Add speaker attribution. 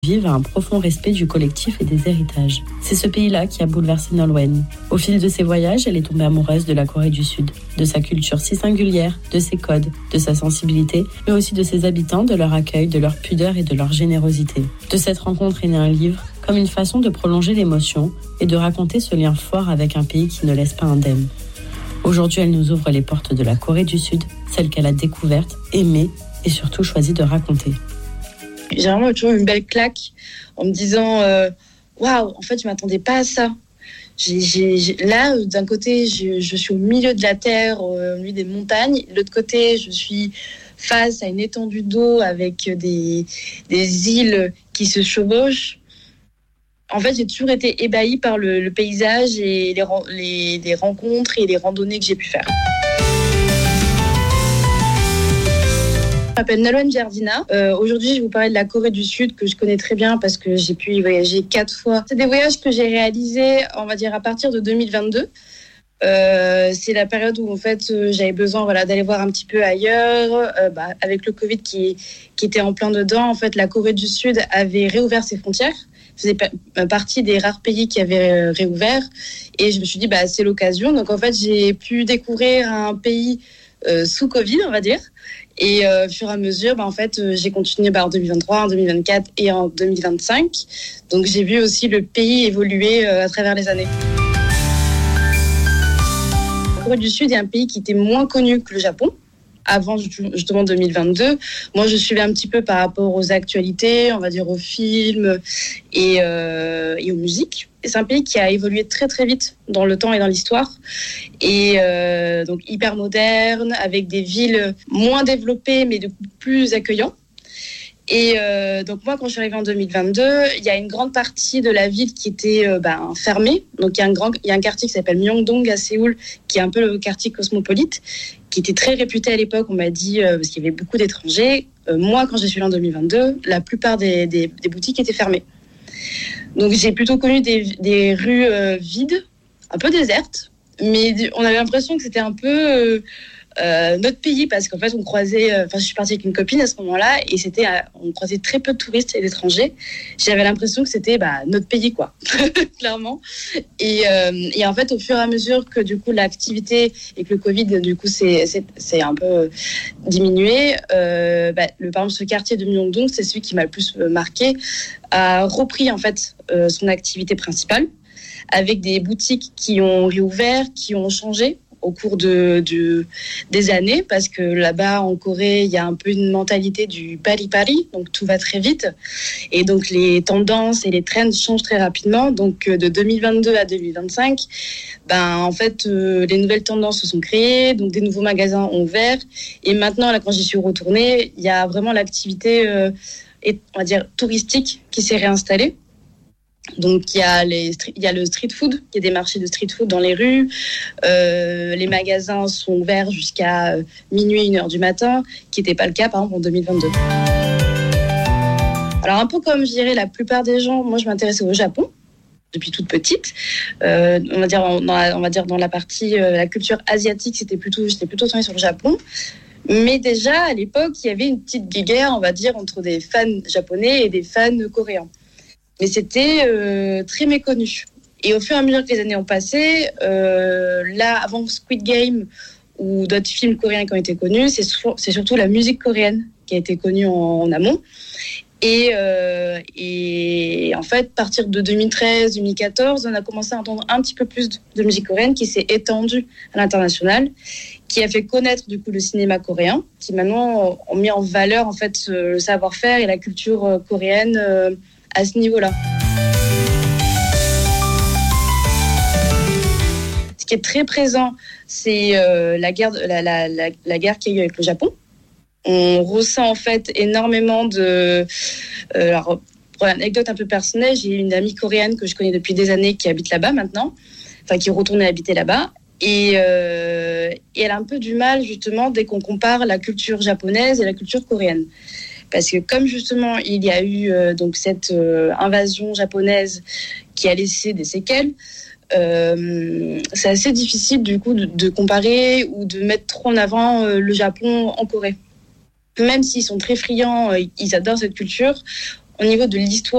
Speaker 1: vivent un profond respect du collectif et des héritages. C'est ce pays-là qui a bouleversé Nolwenn. Au fil de ses voyages, elle est tombée amoureuse de la Corée du Sud, de sa culture si singulière, de ses codes, de sa sensibilité, mais aussi de ses habitants, de leur accueil, de leur pudeur et de leur générosité. De cette rencontre est né un livre, comme une façon de prolonger l'émotion et de raconter ce lien fort avec un pays qui ne laisse pas indemne. Aujourd'hui, elle nous ouvre les portes de la Corée du Sud, celle qu'elle a découverte, aimée et surtout choisi de raconter.
Speaker 2: J'ai vraiment toujours une belle claque en me disant waouh, en fait, je m'attendais pas à ça. Là, d'un côté, je suis au milieu de la terre, au milieu des montagnes. De l'autre côté, je suis face à une étendue d'eau avec des îles qui se chevauchent. En fait, j'ai toujours été ébahie par le paysage et les rencontres et les randonnées que j'ai pu faire. Je m'appelle Nolwenn Giardina. Aujourd'hui, je vais vous parler de la Corée du Sud que je connais très bien parce que j'ai pu y voyager 4 fois. C'est des voyages que j'ai réalisés, on va dire, à partir de 2022. C'est la période où en fait j'avais besoin d'aller voir un petit peu ailleurs. Avec le Covid qui était en plein dedans, en fait, la Corée du Sud avait réouvert ses frontières. Faisait partie des rares pays qui avaient réouvert. Et je me suis dit, c'est l'occasion. Donc en fait, j'ai pu découvrir un pays sous Covid, on va dire. Et au fur et à mesure, en fait, j'ai continué en 2023, en 2024 et en 2025. Donc j'ai vu aussi le pays évoluer à travers les années. La Corée du Sud est un pays qui était moins connu que le Japon. Avant justement 2022, moi je suivais un petit peu par rapport aux actualités, on va dire aux films et aux musiques. Et c'est un pays qui a évolué très très vite dans le temps et dans l'histoire, et donc hyper moderne, avec des villes moins développées mais plus accueillantes. Et donc moi, quand je suis arrivée en 2022, il y a une grande partie de la ville qui était fermée. Donc il y a un quartier qui s'appelle Myeongdong à Séoul, qui est un peu le quartier cosmopolite, qui était très réputé à l'époque. On m'a dit parce qu'il y avait beaucoup d'étrangers. Moi, quand je suis allée en 2022, la plupart des boutiques étaient fermées. Donc j'ai plutôt connu des rues vides, un peu désertes, mais on avait l'impression que c'était un peu notre pays, parce qu'en fait on croisait, je suis partie avec une copine à ce moment-là, et on croisait très peu de touristes et d'étrangers. J'avais l'impression que c'était notre pays, quoi. Clairement. Et en fait, au fur et à mesure que du coup l'activité et que le Covid du coup c'est un peu diminué, par exemple ce quartier de Myeongdong, c'est celui qui m'a le plus marqué, a repris en fait son activité principale, avec des boutiques qui ont réouvert, qui ont changé au cours des années, parce que là-bas en Corée, il y a un peu une mentalité du pari-pari, donc tout va très vite, et donc les tendances et les trends changent très rapidement. Donc de 2022 à 2025, en fait, les nouvelles tendances se sont créées, donc des nouveaux magasins ont ouvert, et maintenant, là, quand j'y suis retournée, il y a vraiment l'activité, on va dire, touristique qui s'est réinstallée. Donc il y a le street food, il y a des marchés de street food dans les rues, les magasins sont ouverts jusqu'à minuit, 1h du matin, qui n'était pas le cas par exemple en 2022. Alors un peu comme je dirais la plupart des gens, moi je m'intéressais au Japon depuis toute petite. On va dire dans la partie la culture asiatique, j'étais plutôt tournée sur le Japon. Mais déjà à l'époque, il y avait une petite guéguerre, on va dire, entre des fans japonais et des fans coréens. Mais c'était très méconnu. Et au fur et à mesure que les années ont passé, là, avant Squid Game ou d'autres films coréens qui ont été connus, c'est surtout la musique coréenne qui a été connue en amont. Et en fait, à partir de 2013-2014, on a commencé à entendre un petit peu plus de musique coréenne qui s'est étendue à l'international, qui a fait connaître du coup le cinéma coréen, qui maintenant ont mis en valeur en fait le savoir-faire et la culture coréenne à ce niveau-là. Ce qui est très présent, c'est la guerre qu'il y a eu avec le Japon. On ressent en fait énormément alors, pour l'anecdote un peu personnelle, j'ai une amie coréenne que je connais depuis des années qui habite là-bas maintenant, qui est retournée habiter là-bas. Et elle a un peu du mal justement dès qu'on compare la culture japonaise et la culture coréenne. Parce que comme justement il y a eu donc cette invasion japonaise qui a laissé des séquelles, c'est assez difficile du coup de comparer ou de mettre trop en avant le Japon en Corée. Même s'ils sont très friands, ils adorent cette culture, au niveau de l'histoire